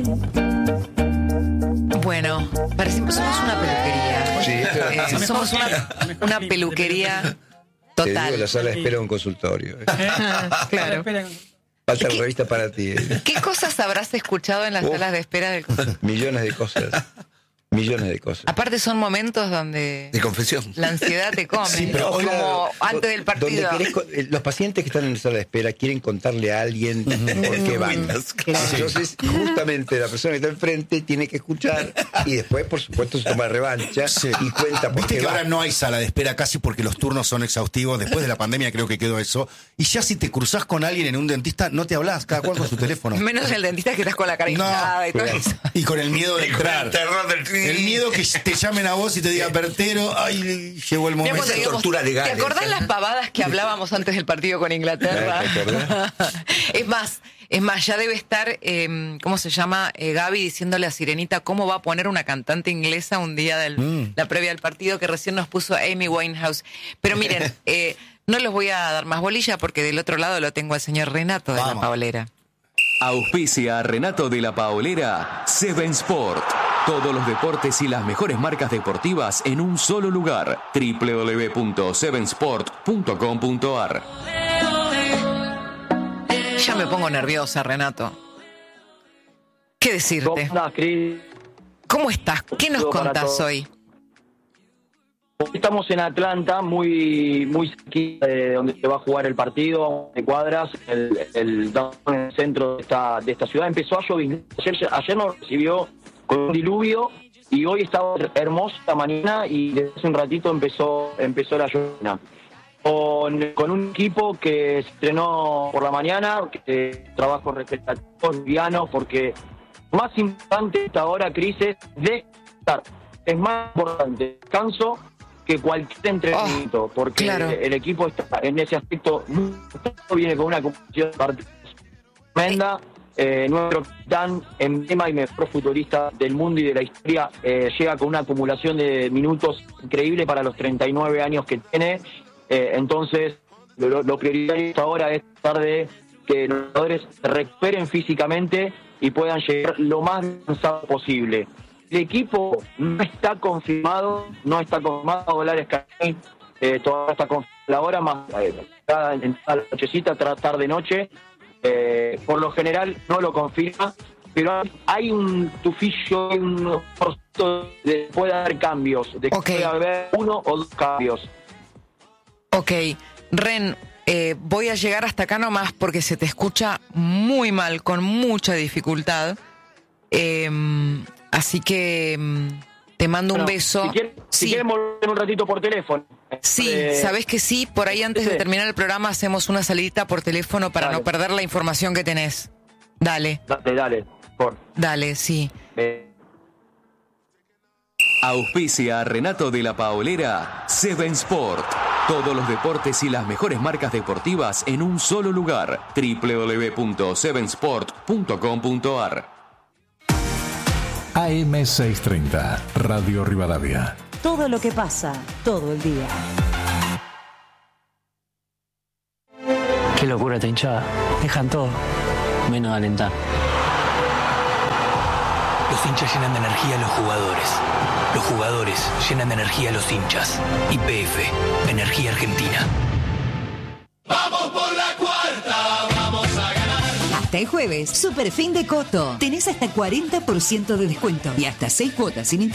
Bueno, somos una peluquería. Sí, somos una peluquería te total. digo, la sala de espera de un consultorio. Claro. Falta la revista para ti. ¿Qué cosas habrás escuchado en las salas de espera del consultorio? Millones de cosas. Millones de cosas. Aparte son momentos donde De confesión. la ansiedad te come. Sí, pero como antes del partido. Los pacientes que están en la sala de espera quieren contarle a alguien por qué van. Entonces, justamente la persona que está enfrente tiene que escuchar y después, por supuesto, se toma revancha y cuenta por Viste qué que va. ahora no hay sala de espera casi porque los turnos son exhaustivos. Después de la pandemia creo que quedó eso. Y ya si te cruzás con alguien en un dentista, no te hablas, cada cual con su teléfono. Menos el dentista que estás con la cara No, hinchada y todo eso. Y con el miedo de entrar. El terror del El miedo que te llamen a vos y te digan, Bertero, ay, llegó el Mira, momento. cuando Esa digamos, tortura legal. ¿te acordás las pavadas que hablábamos antes del partido con Inglaterra? ¿Te acordás? Es más, ya debe estar, ¿cómo se llama? Gaby diciéndole a Sirenita cómo va a poner una cantante inglesa un día de la previa del partido que recién nos puso Amy Winehouse. Pero miren, no les voy a dar más bolilla porque del otro lado lo tengo al señor Renato de La Paolera. Auspicia a Renato de La Paolera, Seven Sport. Todos los deportes y las mejores marcas deportivas en un solo lugar. www.sevensport.com.ar. Ya me pongo nerviosa, Renato. ¿Qué decirte? ¿Cómo andás, Cris? ¿Cómo estás? ¿Qué nos Saludo para contás todos. hoy? Estamos en Atlanta, muy cerquita de donde se va a jugar el partido, de cuadras, el centro de esta ciudad. Empezó a llover. Ayer nos recibió con un diluvio y hoy estaba hermosa la mañana y desde hace un ratito empezó la lluvia. Con un equipo que se estrenó por la mañana, que trabajo respetativo, liviano, porque lo más importante hasta ahora, Cris, es descansar. Es más importante descanso que cualquier entrenamiento, porque claro. el equipo está en ese aspecto, viene con una acumulación de partidos tremenda. Nuestro capitán, emblema y mejor futbolista del mundo y de la historia, llega con una acumulación de minutos increíble para los 39 años que tiene. Entonces, lo prioritario hasta ahora es tratar de que los jugadores se recuperen físicamente y puedan llegar lo más cansado posible. El equipo no está confirmado Dolores Caney, todavía está confirmado la hora, más en la nochecita, tarde-noche. Por lo general no lo confirma, pero hay un tufillo, un proceso de puede haber cambios, de que puede haber uno o dos cambios. Ok, Ren, voy a llegar hasta acá nomás porque se te escucha muy mal, con mucha dificultad. Así que te mando un beso. Si quieren volver un ratito por teléfono. Sí, sabés que sí, por ahí antes de terminar el programa hacemos una salidita por teléfono para no perder la información que tenés. Dale. Dale, sí. Auspicia a Renato de La Paolera, Seven Sport. Todos los deportes y las mejores marcas deportivas en un solo lugar. www.sevensport.com.ar. AM630, Radio Rivadavia. Todo lo que pasa, todo el día. Qué locura esta hinchada. Dejan todo, menos alentar. Los hinchas llenan de energía a los jugadores. Los jugadores llenan de energía a los hinchas. YPF, Energía Argentina. ¡Vamos por la cuarta! ¡Vamos a ganar! Hasta el jueves, Superfin de Coto. Tenés hasta 40% de descuento y hasta 6 cuotas sin interés.